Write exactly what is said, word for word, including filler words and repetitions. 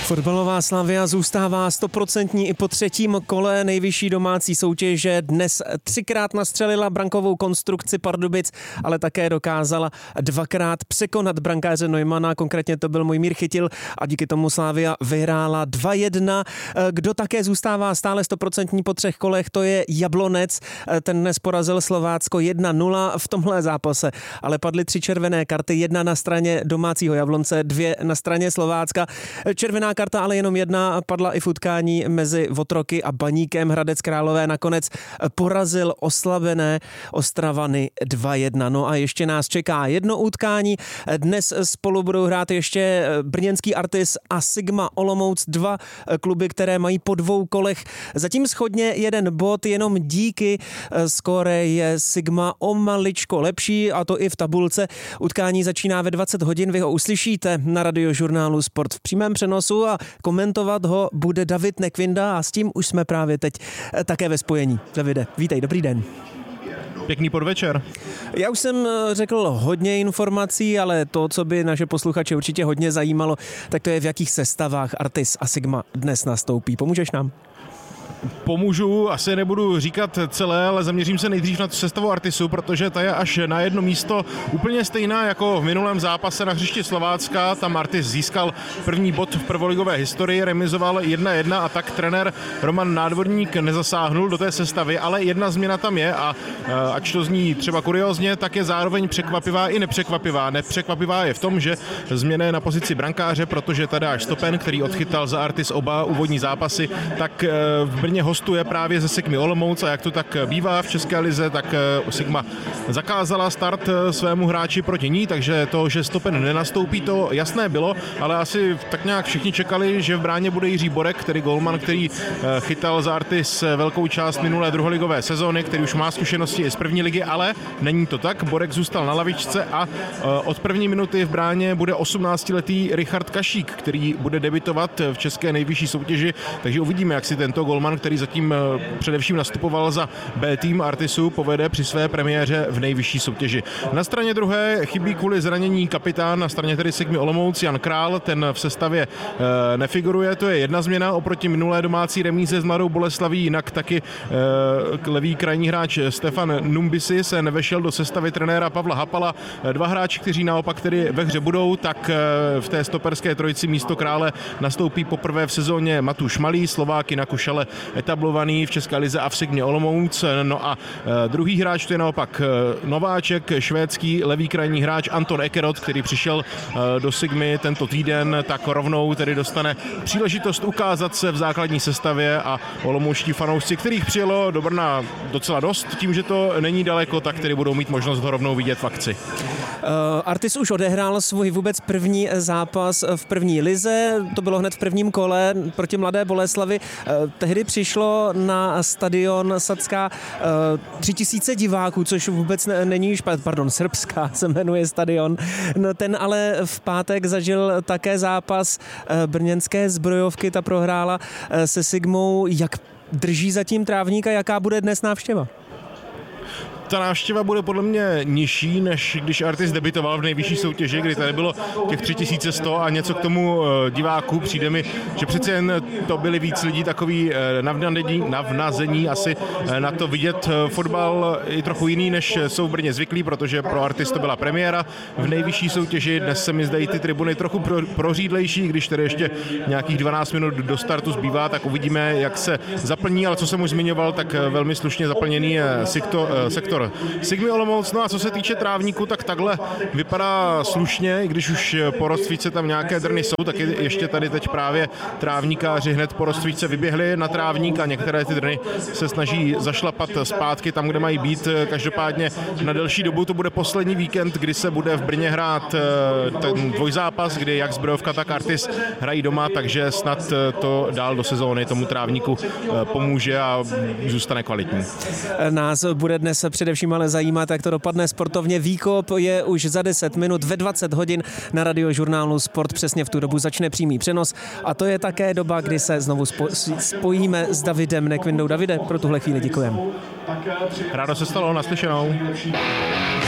Fotbalová Slavia zůstává stoprocentní i po třetím kole nejvyšší domácí soutěže. Dnes třikrát nastřelila brankovou konstrukci Pardubic, ale také dokázala dvakrát překonat brankáře Neumana, konkrétně to byl Mojmír Chytil a díky tomu Slavia vyhrála dva jedna. Kdo také zůstává stále stoprocentní po třech kolech, to je Jablonec. Ten dnes porazil Slovácko jedna nula v tomhle zápase, ale padly tři červené karty, jedna na straně domácího Jablonce, dvě na straně Slovácka. Červená karta ale jenom jedna padla i v utkání mezi Votroky a Baníkem. Hradec Králové nakonec porazil oslabené Ostravany dva jedna. No a ještě nás čeká jedno utkání. Dnes spolu budou hrát ještě brněnský Artis a Sigma Olomouc, dva kluby, které mají po dvou kolech zatím shodně jeden bod, jenom díky skóre je Sigma o maličko lepší, a to i v tabulce. Utkání začíná ve dvacet hodin, vy ho uslyšíte na Radiožurnálu Sport v přímém přenosu a komentovat ho bude David Nekvinda a s tím už jsme právě teď také ve spojení. Davide, vítej, dobrý den. Pěkný podvečer. Já už jsem řekl hodně informací, ale to, co by naše posluchače určitě hodně zajímalo, tak to je, v jakých sestavách Artis a Sigma dnes nastoupí. Pomůžeš nám? Pomůžu, asi nebudu říkat celé, ale zaměřím se nejdřív na tu sestavu Artisu, protože ta je až na jedno místo úplně stejná jako v minulém zápase na hřišti Slovácka. Tam Artis získal první bod v prvoligové historii, remizoval jedna jedna a tak trenér Roman Nádvorník nezasáhnul do té sestavy, ale jedna změna tam je a ač to zní třeba kuriózně, tak je zároveň překvapivá i nepřekvapivá. Nepřekvapivá je v tom, že změna je na pozici brankáře, protože Tadeáš Stopen, který odchytal za Artis oba úvodní zápasy, tak v Brně hostuje právě ze Sigmy Olomouc a jak to tak bývá v České lize, tak Sigma zakázala start svému hráči proti ní, takže to, že Stopen nenastoupí, to jasné bylo, ale asi tak nějak všichni čekali, že v bráně bude Jiří Borek, který golman, který chytal za Artis velkou část minulé druholigové sezóny, který už má zkušenosti i z první ligy, ale není to tak. Borek zůstal na lavičce a od první minuty v bráně bude osmnáctiletý Richard Kašík, který bude debitovat v české nejvyšší soutěži, takže uvidíme, jak si tento golman, který zatím především nastupoval za B tým Artisu, povede při své premiéře v nejvyšší soutěži. Na straně druhé chybí kvůli zranění kapitán, na straně tedy Sigmy Olomouc Jan Král, ten v sestavě e, nefiguruje, to je jedna změna oproti minulé domácí remíze s Mladou Boleslaví, jinak taky e, levý krajní hráč Stefan Numbisi se nevešel do sestavy trenéra Pavla Hapala. Dva hráči, kteří naopak tedy ve hře budou, tak e, v té stoperské trojici místo Krále nastoupí poprvé v sezóně Matuš Malý, Slováky na Kušale etablovaný v České lize a v Sigmě Olomouc. No a e, druhý hráč to je naopak e, nováček, švédský levý krajní hráč Anton Ekerot, který přišel e, do Sigmy tento týden, tak rovnou tedy dostane příležitost ukázat se v základní sestavě a olomoučtí fanoušci, kterých přijelo do Brna docela dost, tím, že to není daleko, tak tedy budou mít možnost ho rovnou vidět v akci. Uh, Artis už odehrál svůj vůbec první zápas v první lize, to bylo hned v prvním kole proti Mladé Boleslavi. Uh, tehdy přišlo na stadion Sacká uh, tři tisíce diváků, což vůbec ne, není špatné, pardon, Srbská se jmenuje stadion. No, ten ale v pátek zažil také zápas uh, brněnské Zbrojovky, ta prohrála uh, se Sigmou. Jak drží zatím trávník a jaká bude dnes návštěva? Ta návštěva bude podle mě nižší, než když Artis debitoval v nejvyšší soutěži, kdy tady bylo těch tři tisíce sto a něco k tomu diváků. Přijde mi, že přece jen to byli víc lidí takový navnazení asi na to vidět fotbal i trochu jiný, než jsou v Brně zvyklí, protože pro Artis to byla premiéra v nejvyšší soutěži. Dnes se mi zdají ty tribuny trochu pro, prořídlejší, když tedy ještě nějakých dvanáct minut do startu zbývá, tak uvidíme, jak se zaplní, ale co jsem už zmiňoval, tak velmi slušně zaplněný je sektor, sektor Sigmy Olomouc. No a co se týče trávníku, tak takhle vypadá slušně, i když už po rozcvičce tam nějaké drny jsou, tak ještě tady teď právě trávníkáři hned po rozcvičce vyběhli na trávník a některé ty drny se snaží zašlapat zpátky tam, kde mají být. Každopádně na delší dobu to bude poslední víkend, kdy se bude v Brně hrát ten dvojzápas, kdy jak Zbrojovka, tak Artis hrají doma, takže snad to dál do sezóny tomu trávníku pomůže a zůstane kvalitní. Nás bude dnes především ale zajímat, jak to dopadne sportovně. Výkop je už za deset minut ve dvacet hodin na Radiožurnálu Sport. Přesně v tu dobu začne přímý přenos a to je také doba, kdy se znovu spojíme s Davidem Nekvindou. Davide, pro tuhle chvíli děkujeme. Rádo se stalo, naslyšenou.